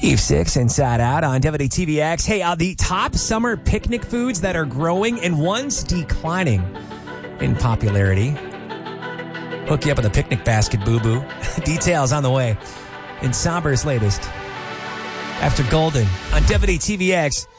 Eve 6 Inside Out on WTVX. Hey, the top summer picnic foods that are growing and ones declining in popularity. Hook you up with a picnic basket, boo-boo. Details on the way in Somber's latest. After Golden on WTVX.